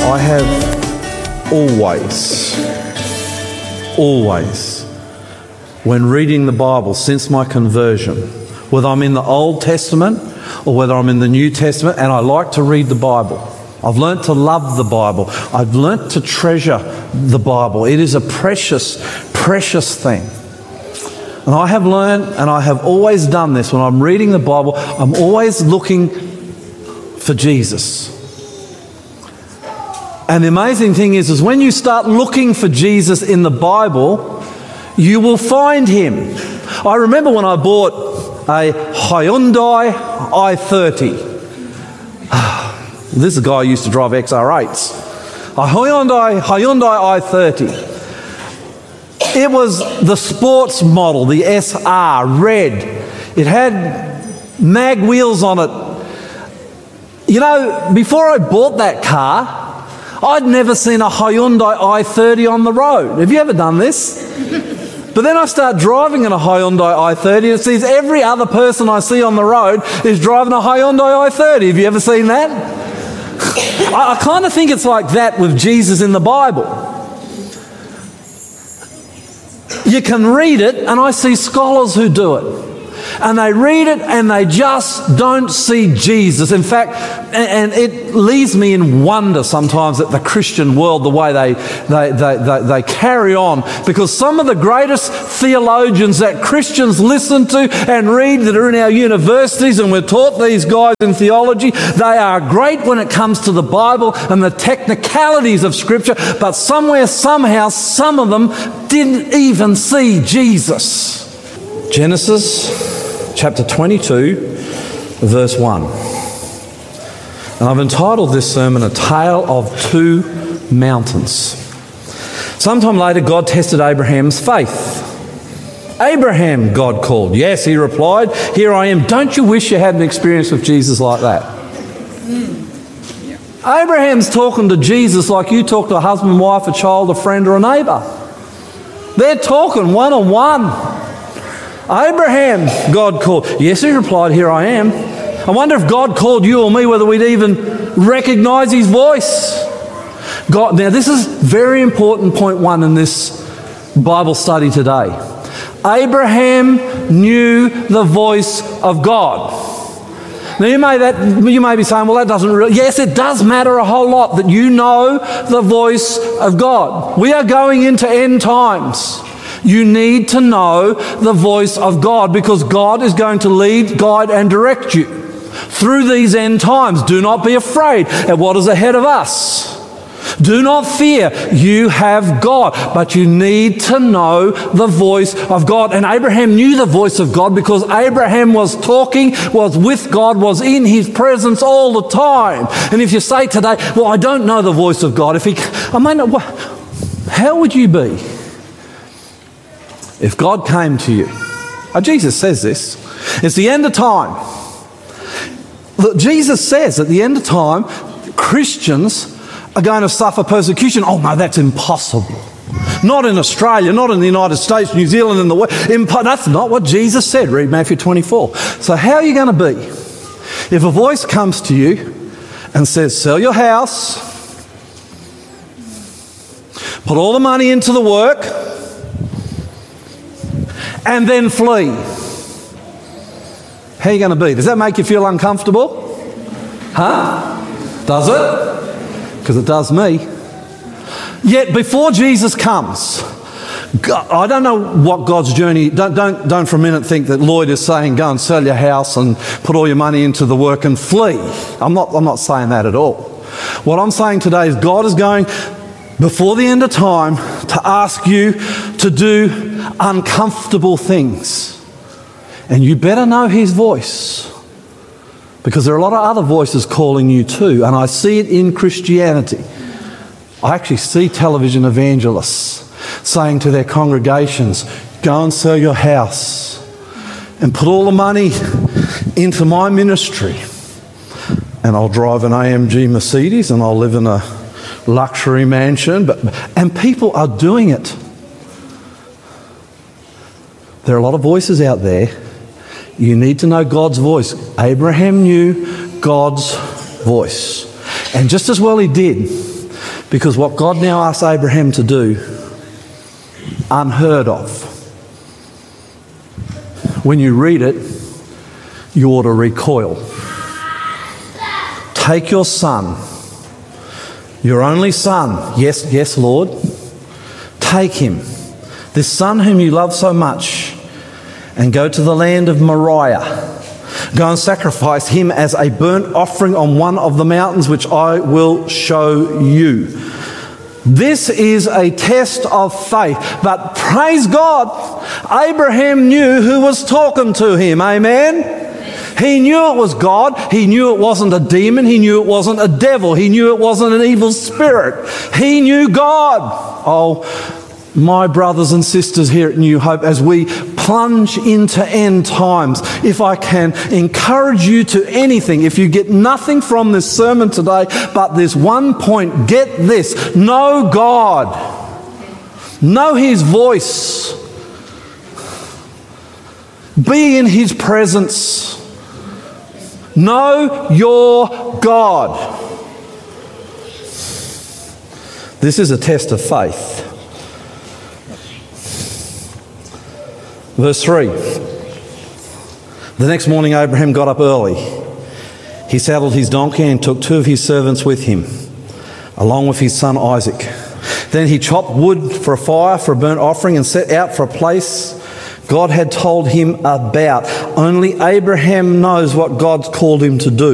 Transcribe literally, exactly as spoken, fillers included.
I have always, always, when reading the Bible since my conversion, whether I'm in the Old Testament or whether I'm in the New Testament, and I like to read the Bible. I've learnt to love the Bible. I've learnt to treasure the Bible. It is a precious, precious thing. And I have learned, and I have always done this, when I'm reading the Bible, I'm always looking for Jesus. And the amazing thing is, is when you start looking for Jesus in the Bible, you will find him. I remember when I bought a Hyundai i thirty. This is a guy who used to drive X R eights. A Hyundai, Hyundai i thirty. It was the sports model, the S R, red. It had mag wheels on it. You know, before I bought that car, I'd never seen a Hyundai i thirty on the road. Have you ever done this? But then I start driving in a Hyundai i thirty and it sees every other person I see on the road is driving a Hyundai i thirty. Have you ever seen that? I, I kind of think it's like that with Jesus in the Bible. You can read it, and I see scholars who do it. And they read it and they just don't see Jesus. In fact, and it leaves me in wonder sometimes at the Christian world, the way they, they, they, they, they carry on. Because some of the greatest theologians that Christians listen to and read that are in our universities, and we're taught these guys in theology, they are great when it comes to the Bible and the technicalities of Scripture, but somewhere, somehow, some of them didn't even see Jesus. Genesis chapter twenty-two, verse one. And I've entitled this sermon, A Tale of Two Mountains. Sometime later, God tested Abraham's faith. Abraham, God called. Yes, he replied, here I am. Don't you wish you had an experience with Jesus like that? Mm. Yeah. Abraham's talking to Jesus like you talk to a husband, wife, a child, a friend, or a neighbour. They're talking one-on-one. Abraham, God called. Yes, he replied, here I am. I wonder if God called you or me, whether we'd even recognise his voice. God, now this is very important, point one in this Bible study today. Abraham knew the voice of God. Now you may, that, you may be saying, well, that doesn't really... Yes, it does matter a whole lot that you know the voice of God. We are going into end times. You need to know the voice of God, because God is going to lead, guide and direct you through these end times. Do not be afraid at what is ahead of us. Do not fear. You have God, but you need to know the voice of God. And Abraham knew the voice of God because Abraham was talking, was with God, was in his presence all the time. And if you say today, well, I don't know the voice of God, if he, I mean, how would you be if God came to you? Oh, Jesus says this. It's the end of time. Look, Jesus says at the end of time, Christians are going to suffer persecution. Oh no, that's impossible. Not in Australia, not in the United States, New Zealand, in the West. Impo- that's not what Jesus said. Read Matthew twenty-four. So how are you going to be if a voice comes to you and says, sell your house, put all the money into the work, and then flee? How are you going to be? Does that make you feel uncomfortable? Huh? Does it? Because it does me. Yet before Jesus comes, God, I don't know what God's journey... Don't, don't, don't for a minute think that Lloyd is saying go and sell your house and put all your money into the work and flee. I'm not, I'm not saying that at all. What I'm saying today is God is going, before the end of time, to ask you to do uncomfortable things. And you better know his voice, because there are a lot of other voices calling you too. And I see it in Christianity. I actually see television evangelists saying to their congregations, go and sell your house and put all the money into my ministry, and I'll drive an A M G Mercedes and I'll live in a luxury mansion. But and people are doing it. There are a lot of voices out there. You need to know God's voice. Abraham knew God's voice. And just as well he did, Because what God now asks Abraham to do, unheard of. When you read it, you ought to recoil. Take your son, your only son, yes, yes, Lord, take him, this son whom you love so much, and go to the land of Moriah. Go and sacrifice him as a burnt offering on one of the mountains which I will show you. This is a test of faith. But praise God, Abraham knew who was talking to him. Amen? He knew it was God. He knew it wasn't a demon. He knew it wasn't a devil. He knew it wasn't an evil spirit. He knew God. Oh, my brothers and sisters here at New Hope, as we plunge into end times, if I can encourage you to anything, if you get nothing from this sermon today but this one point, get this: know God, know His voice, be in His presence, know your God. This is a test of faith. Verse three. The next morning Abraham got up early. He saddled his donkey and took two of his servants with him, along with his son Isaac. Then he chopped wood for a fire, for a burnt offering, and set out for a place God had told him about. Only Abraham knows what God's called him to do.